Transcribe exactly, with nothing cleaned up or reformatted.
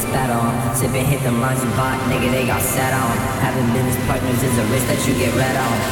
spat on. Sipping hit them lines and bot, nigga, they got sat on. Having business partners is a risk that you get red on.